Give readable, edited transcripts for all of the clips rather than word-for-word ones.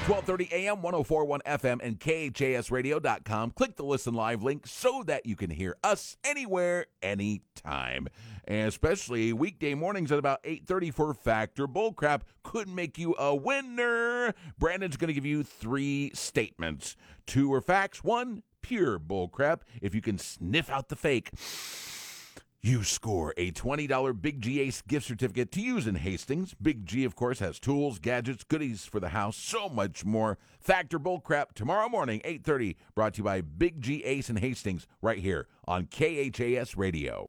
1230 AM, 1041 FM, and KHASradio.com. Click the Listen Live link so that you can hear us anywhere, anytime. And especially weekday mornings at about 8:30 for Factor Bullcrap could make you a winner. Brandon's going to give you 3 statements. 2 are facts, 1 pure bullcrap. If you can sniff out the fake, you score a $20 Big G Ace gift certificate to use in Hastings. Big G, of course, has tools, gadgets, goodies for the house, so much more. Factor Bullcrap tomorrow morning, 8:30, brought to you by Big G Ace in Hastings, right here on KHAS Radio.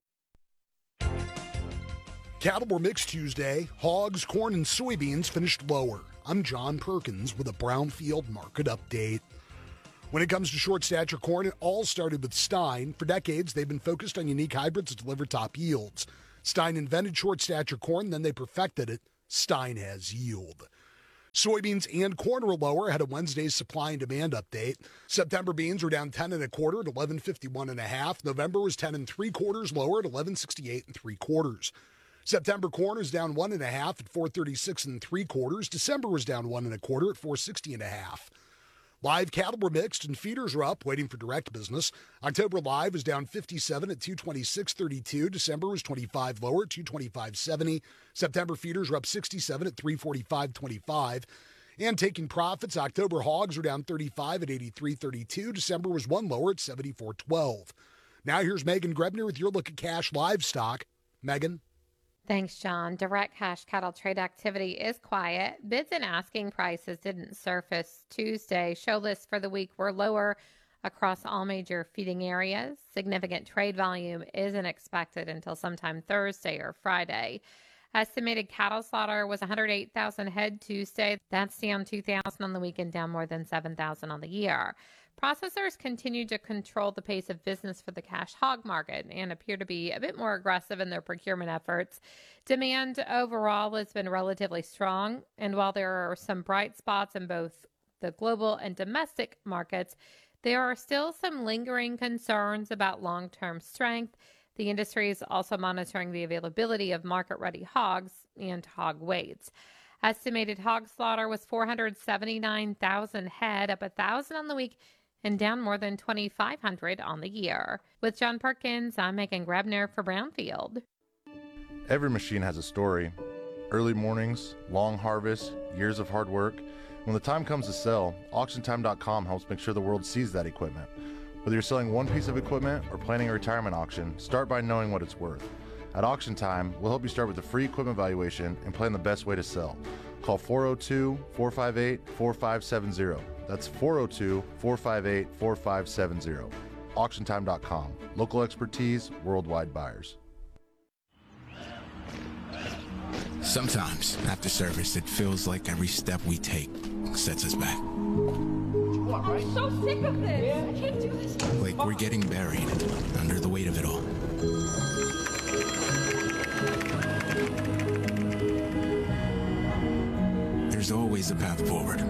Cattle were mixed Tuesday. Hogs, corn, and soybeans finished lower. I'm John Perkins with a Brownfield market update. When it comes to short stature corn, it all started with Stein. For decades, they've been focused on unique hybrids to deliver top yields. Stein invented short stature corn, then they perfected it. Stein has yield. Soybeans and corn were lower ahead of Wednesday's supply and demand update. September beans were down 10 1/4 at 11.51 1/2. November was 10 3/4 lower at 11.68 3/4. September corn was down 1 1/2 at 4.36 3/4. December was down 1 1/4 at 4.60 1/2. Live cattle were mixed and feeders were up, waiting for direct business. October live was down 57 at 226.32. December was 25 lower at 225.70. September feeders were up 67 at 345.25. And taking profits, October hogs were down 35 at 83.32. December was 1 lower at 74.12. Now here's Megan Grebner with your look at cash livestock. Megan. Thanks, John. Direct cash cattle trade activity is quiet. Bids and asking prices didn't surface Tuesday. Show lists for the week were lower across all major feeding areas. Significant trade volume isn't expected until sometime Thursday or Friday. Estimated cattle slaughter was 108,000 head Tuesday. That's down 2,000 on the week and down more than 7,000 on the year. Processors continue to control the pace of business for the cash hog market and appear to be a bit more aggressive in their procurement efforts. Demand overall has been relatively strong, and while there are some bright spots in both the global and domestic markets, there are still some lingering concerns about long-term strength. The industry is also monitoring the availability of market-ready hogs and hog weights. Estimated hog slaughter was 479,000 head, up 1,000 on the week and down more than 2,500 on the year. With John Perkins, I'm Megan Grebner for Brownfield. Every machine has a story. Early mornings, long harvests, years of hard work. When the time comes to sell, AuctionTime.com helps make sure the world sees that equipment. Whether you're selling one piece of equipment or planning a retirement auction, start by knowing what it's worth. At Auction Time, we'll help you start with a free equipment valuation and plan the best way to sell. Call 402-458-4570. That's 402-458-4570. AuctionTime.com. Local expertise, worldwide buyers. Sometimes, after service, it feels like every step we take sets us back. I'm so sick of this. I can't do this. Like we're getting buried under the weight of it all. There's always a path forward.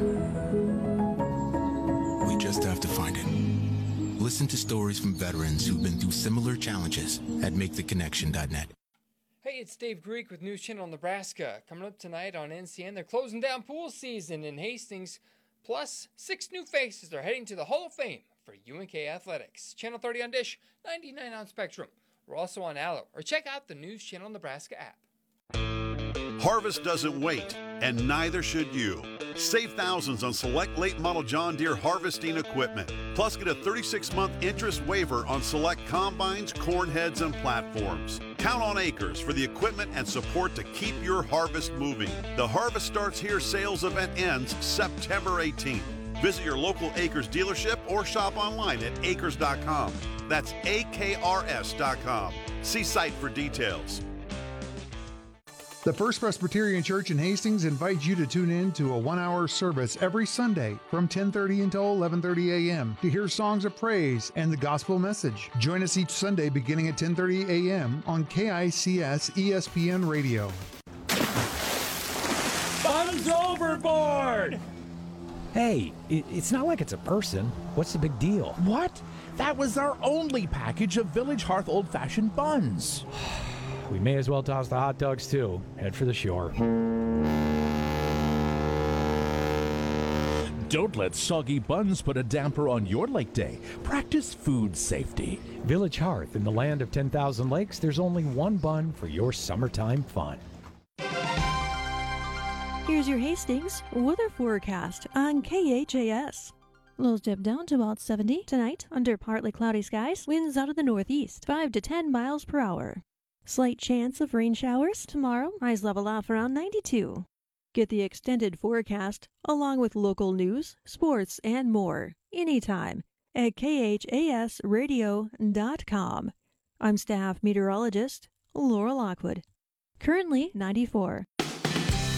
We just have to find it. Listen to stories from veterans who've been through similar challenges at MakeTheConnection.net. Hey, it's Dave Greek with News Channel Nebraska. Coming up tonight on NCN, they're closing down pool season in Hastings. Plus, 6 new faces are heading to the Hall of Fame for UNK Athletics. Channel 30 on Dish, 99 on Spectrum. We're also on Allo, or check out the News Channel Nebraska app. Harvest doesn't wait, and neither should you. Save thousands on select late model John Deere harvesting equipment. Plus, get a 36-month interest waiver on select combines, corn heads, and platforms. Count on Acres for the equipment and support to keep your harvest moving. The Harvest Starts Here sales event ends September 18th. Visit your local Acres dealership or shop online at acres.com. That's AKRS.com. See site for details. The First Presbyterian Church in Hastings invites you to tune in to a 1-hour service every Sunday from 10:30 until 11:30 a.m. to hear songs of praise and the gospel message. Join us each Sunday beginning at 10:30 a.m. on KICS ESPN Radio. Buns overboard! Hey, it's not like it's a person. What's the big deal? What? That was our only package of Village Hearth old-fashioned buns. We may as well toss the hot dogs, too. Head for the shore. Don't let soggy buns put a damper on your lake day. Practice food safety. Village Hearth, in the land of 10,000 lakes, there's only one bun for your summertime fun. Here's your Hastings weather forecast on KHAS. Lows dip down to about 70 tonight under partly cloudy skies. Winds out of the northeast, 5 to 10 miles per hour. Slight chance of rain showers tomorrow. Highs level off around 92. Get the extended forecast along with local news, sports, and more anytime at khasradio.com. I'm staff meteorologist Laura Lockwood. Currently 94.